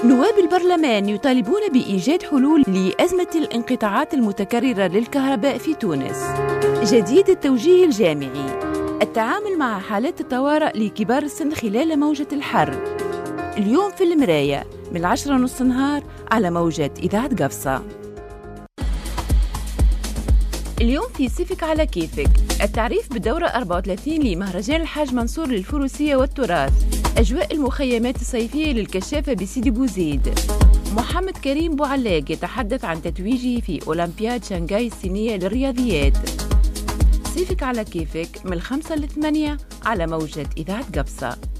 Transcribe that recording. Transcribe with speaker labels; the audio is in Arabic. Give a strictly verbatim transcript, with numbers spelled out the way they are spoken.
Speaker 1: نواب البرلمان يطالبون بإيجاد حلول لأزمة الانقطاعات المتكررة للكهرباء في تونس. جديد التوجيه الجامعي: التعامل مع حالات الطوارئ لكبار السن خلال موجة الحر. اليوم في المراية من العشرة نص نهار على موجة إذاعة قفصة. اليوم في سيفك على كيفك: التعريف بالدورة أربعة وثلاثين لمهرجان الحاج منصور للفروسية والتراث. أجواء المخيمات الصيفية للكشافة بسيدي بوزيد. محمد كريم بوعلاق يتحدث عن تتويجه في أولمبياد شنغهاي الصينية للرياضيات. سيفك على كيفك من الخمسة للثمانية على موجة إذاعة قفصة.